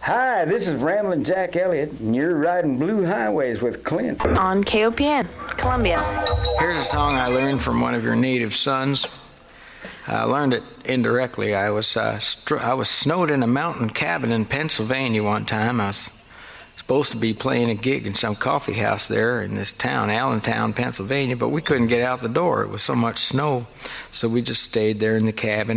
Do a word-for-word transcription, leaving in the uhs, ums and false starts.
Hi, this is Ramblin' Jack Elliott, and you're riding Blue Highways with Clint. On K O P N, Columbia. Here's a song I learned from one of your native sons. I learned it indirectly. I was uh, str- I was snowed in a mountain cabin in Pennsylvania one time. I was supposed to be playing a gig in some coffee house there in this town, Allentown, Pennsylvania, but we couldn't get out the door. It was so much snow, so we just stayed there in the cabin.